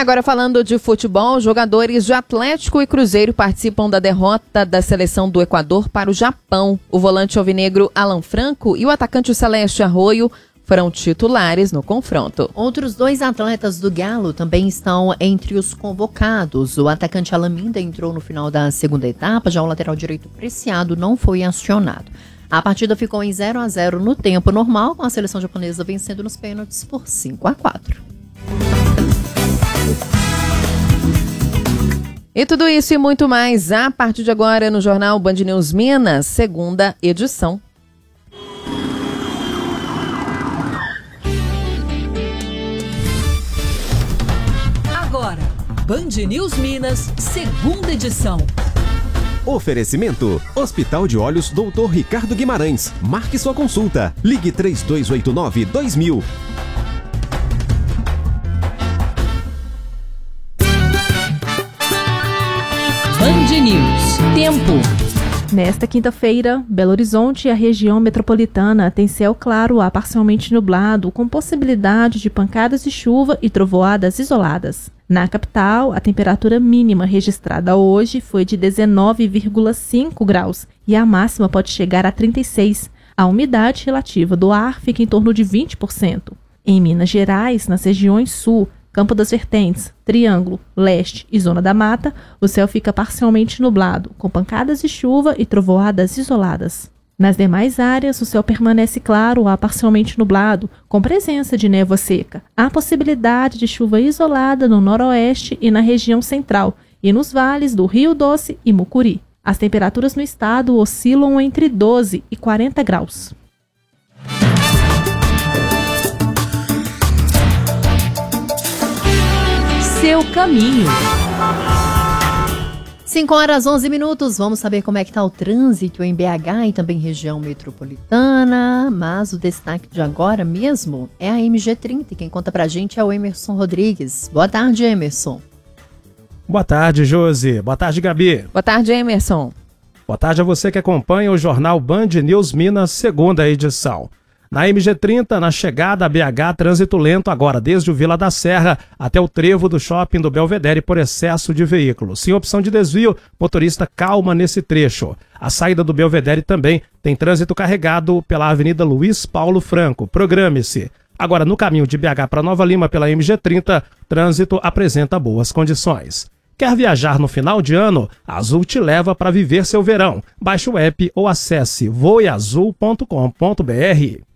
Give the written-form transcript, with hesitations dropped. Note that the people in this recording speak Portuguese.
Agora falando de futebol, jogadores de Atlético e Cruzeiro participam da derrota da seleção do Equador para o Japão. O volante alvinegro Alan Franco e o atacante Celeste Arroio foram titulares no confronto. Outros 2 atletas do Galo também estão entre os convocados. O atacante Alan Minda entrou no final da segunda etapa, já o lateral direito Preciado não foi acionado. A partida ficou em 0-0 no tempo normal, com a seleção japonesa vencendo nos pênaltis por 5-4. E tudo isso e muito mais a partir de agora no Jornal Band News Minas, segunda edição. Agora, Band News Minas, segunda edição. Oferecimento: Hospital de Olhos Dr. Ricardo Guimarães. Marque sua consulta. Ligue 3289-2000. Band News. Tempo. Nesta quinta-feira, Belo Horizonte e a região metropolitana tem céu claro a parcialmente nublado, com possibilidade de pancadas de chuva e trovoadas isoladas. Na capital, a temperatura mínima registrada hoje foi de 19,5 graus e a máxima pode chegar a 36. A umidade relativa do ar fica em torno de 20%. Em Minas Gerais, nas regiões sul, Campo das Vertentes, Triângulo, Leste e Zona da Mata, o céu fica parcialmente nublado, com pancadas de chuva e trovoadas isoladas. Nas demais áreas, o céu permanece claro a parcialmente nublado, com presença de névoa seca. Há possibilidade de chuva isolada no noroeste e na região central, e nos vales do Rio Doce e Mucuri. As temperaturas no estado oscilam entre 12 e 40 graus. Seu caminho. 5h11, vamos saber como é que está o trânsito em BH e também região metropolitana, mas o destaque de agora mesmo é a MG30, e quem conta pra gente é o Emerson Rodrigues. Boa tarde, Emerson. Boa tarde, Josi. Boa tarde, Gabi. Boa tarde, Emerson. Boa tarde a você que acompanha o Jornal Band News Minas, segunda edição. Na MG30, na chegada a BH, trânsito lento agora, desde o Vila da Serra até o trevo do shopping do Belvedere por excesso de veículos. Sem opção de desvio, motorista calma nesse trecho. A saída do Belvedere também tem trânsito carregado pela Avenida Luiz Paulo Franco. Programe-se. Agora, no caminho de BH para Nova Lima pela MG30, trânsito apresenta boas condições. Quer viajar no final de ano? A Azul te leva para viver seu verão. Baixe o app ou acesse voeazul.com.br.